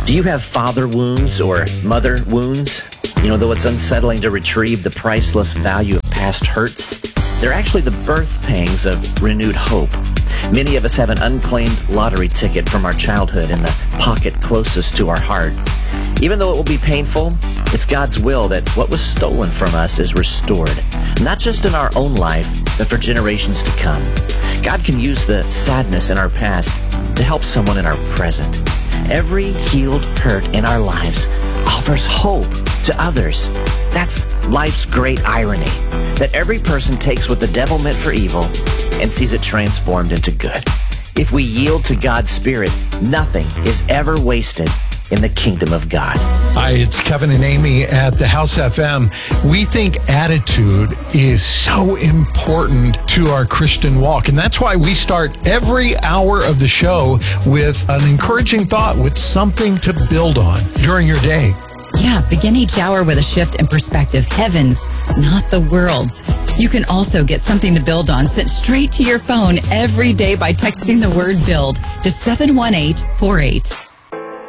Do you have father wounds or mother wounds? Though it's unsettling to retrieve the priceless value of past hurts, they're actually the birth pangs of renewed hope. Many of us have an unclaimed lottery ticket from our childhood in the pocket closest to our heart. Even though it will be painful, it's God's will that what was stolen from us is restored, not just in our own life, but for generations to come. God can use the sadness in our past to help someone in our present. Every healed hurt in our lives offers hope to others. That's life's great irony, that every person takes what the devil meant for evil and sees it transformed into good. If we yield to God's Spirit, nothing is ever wasted in the kingdom of God. Hi, it's Kevin and Amy at the House FM. We think attitude is so important to our Christian walk, and that's why we start every hour of the show with an encouraging thought, with something to build on during your day. Yeah, begin each hour with a shift in perspective. Heavens, not the world's. You can also get something to build on sent straight to your phone every day by texting the word BUILD to 71848.